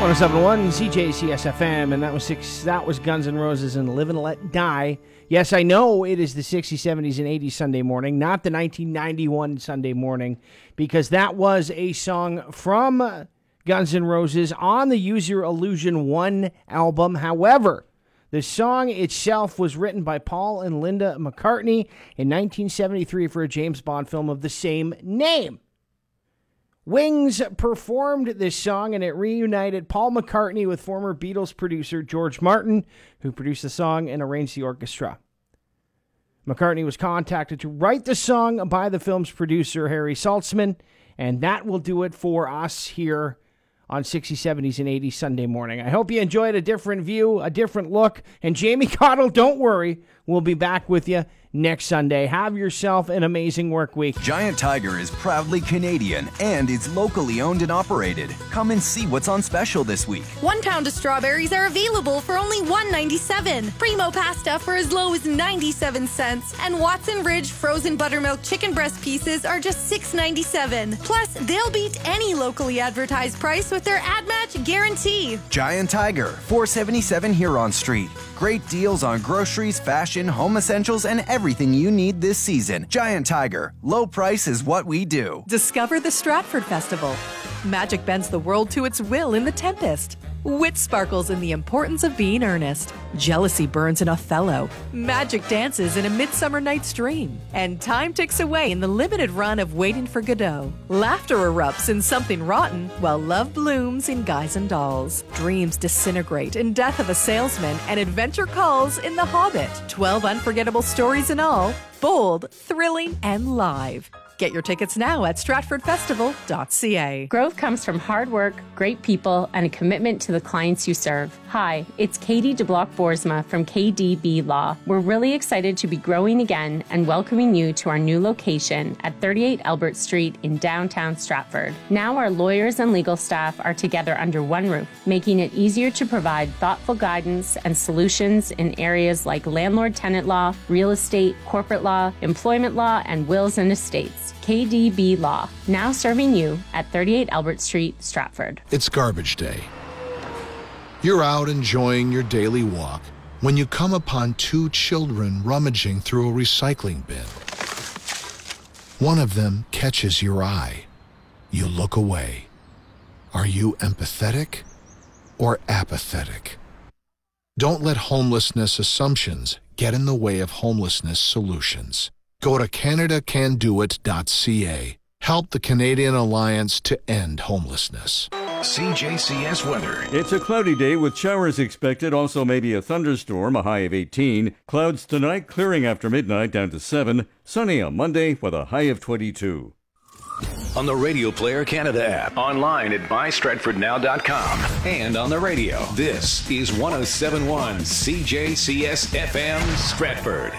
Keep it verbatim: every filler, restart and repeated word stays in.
one oh seven point one C J C S F M, and that was six. That was Guns N' Roses and Live and Let Die. Yes, I know it is the sixties, seventies, and eighties Sunday morning, not the nineteen ninety-one Sunday morning, because that was a song from Guns N' Roses on the Use Your Illusion one album. However, the song itself was written by Paul and Linda McCartney in nineteen seventy-three for a James Bond film of the same name. Wings performed this song, and it reunited Paul McCartney with former Beatles producer George Martin, who produced the song and arranged the orchestra. McCartney was contacted to write the song by the film's producer, Harry Saltzman, and that will do it for us here on sixties, seventies, and eighties Sunday morning. I hope you enjoyed a different view, a different look, and Jamie Cottle, don't worry, we'll be back with you next Sunday. Have yourself an amazing work week. Giant Tiger is proudly Canadian and is locally owned and operated. Come and see what's on special this week. One pound of strawberries are available for only one dollar and ninety-seven cents. Primo pasta for as low as ninety-seven cents. And Watson Ridge frozen buttermilk chicken breast pieces are just six dollars and ninety-seven cents. Plus, they'll beat any locally advertised price with their ad match guarantee. Giant Tiger, four seventy-seven Huron Street. Great deals on groceries, fashion, home essentials, and everything you need this season. Giant Tiger, low price is what we do. Discover the Stratford Festival. Magic bends the world to its will in The Tempest. Wit sparkles in the importance of being earnest. Jealousy burns in Othello. Magic dances in A Midsummer Night's Dream. And time ticks away in the limited run of Waiting for Godot. Laughter erupts in Something Rotten, while love blooms in Guys and Dolls. Dreams disintegrate in Death of a Salesman, and adventure calls in The Hobbit. Twelve unforgettable stories in all, bold, thrilling, and live. Get your tickets now at stratford festival dot c a. Growth comes from hard work, great people, and a commitment to the clients you serve. Hi, it's Katie DeBlock-Boersma from K D B Law. We're really excited to be growing again and welcoming you to our new location at thirty-eight Albert Street in downtown Stratford. Now our lawyers and legal staff are together under one roof, making it easier to provide thoughtful guidance and solutions in areas like landlord-tenant law, real estate, corporate law, employment law, and wills and estates. K D B Law, now serving you at thirty-eight Albert Street, Stratford. It's garbage day. You're out enjoying your daily walk when you come upon two children rummaging through a recycling bin. One of them catches your eye. You look away. Are you empathetic or apathetic? Don't let homelessness assumptions get in the way of homelessness solutions. Go to canada can do it dot c a. Help the Canadian Alliance to end homelessness. C J C S weather. It's a cloudy day with showers expected, also maybe a thunderstorm, a high of eighteen. Clouds tonight, clearing after midnight down to seven. Sunny on Monday with a high of twenty-two. On the Radio Player Canada app, online at my stratford now dot com, and on the radio. This is one oh seven point one C J C S F M Stratford.